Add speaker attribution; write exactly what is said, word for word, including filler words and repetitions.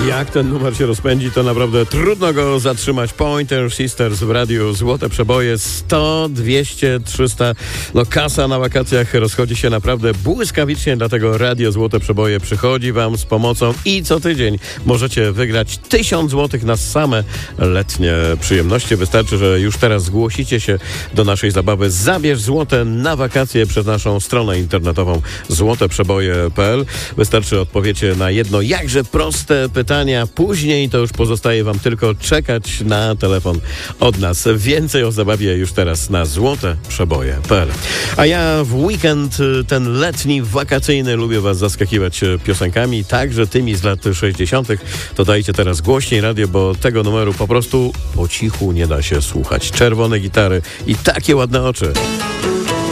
Speaker 1: Jak ten numer się rozpędzi, to naprawdę trudno go zatrzymać. Pointer Sisters w radiu Złote Przeboje sto, dwieście, trzysta. No kasa na wakacjach rozchodzi się naprawdę błyskawicznie, dlatego Radio Złote Przeboje przychodzi wam z pomocą i co tydzień możecie wygrać tysiąc złotych na same letnie przyjemności. Wystarczy, że już teraz zgłosicie się do naszej zabawy Zabierz złote na wakacje przez naszą stronę internetową złote przeboje kropka p l. Wystarczy odpowiecie na jedno jakże proste pytania. Później to już pozostaje wam tylko czekać na telefon od nas. Więcej o zabawie już teraz na złote przeboje kropka p l. A ja w weekend ten letni, wakacyjny lubię was zaskakiwać piosenkami, także tymi z lat sześćdziesiątych. To dajcie teraz głośniej radio, bo tego numeru po prostu po cichu nie da się słuchać. Czerwone gitary i takie ładne oczy.